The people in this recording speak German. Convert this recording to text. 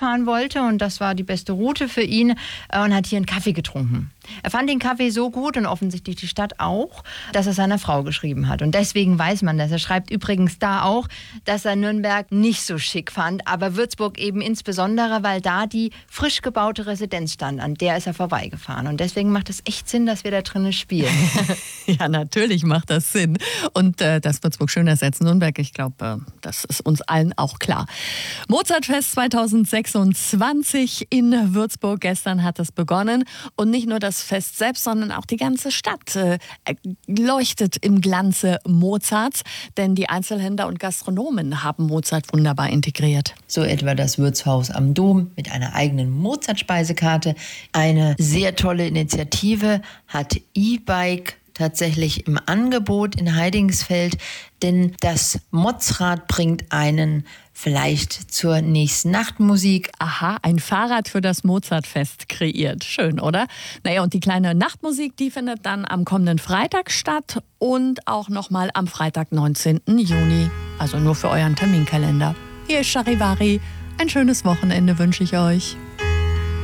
fahren wollte und das war die beste Route für ihn und hat hier einen Kaffee getrunken. Er fand den Kaffee so gut und offensichtlich die Stadt auch, dass er seiner Frau geschrieben hat. Und deswegen weiß man das. Er schreibt übrigens da auch, dass er Nürnberg nicht so schick fand, aber Würzburg eben insbesondere, weil da die frisch gebaute Residenz stand. An der ist er vorbeigefahren. Und deswegen macht es echt Sinn, dass wir da drinnen spielen. Ja, natürlich macht das Sinn. Und dass Würzburg schöner ist als Nürnberg, ich glaube, das ist uns allen auch klar. Mozartfest 2026 in Würzburg. Gestern hat es begonnen. Und nicht nur das Fest selbst, sondern auch die ganze Stadt leuchtet im Glanze Mozarts. Denn die Einzelhändler und Gastronomen haben Mozart wunderbar integriert. So etwa das Wirtshaus am Dom mit einer eigenen Mozart-Speisekarte. Eine sehr tolle Initiative hat E-Bike tatsächlich im Angebot in Heidingsfeld, denn das Mozrad bringt einen vielleicht zur nächsten Nachtmusik. Aha, ein Fahrrad für das Mozartfest kreiert. Schön, oder? Naja, und die kleine Nachtmusik, die findet dann am kommenden Freitag statt und auch nochmal am Freitag, 19. Juni. Also nur für euren Terminkalender. Hier ist Charivari. Ein schönes Wochenende wünsche ich euch.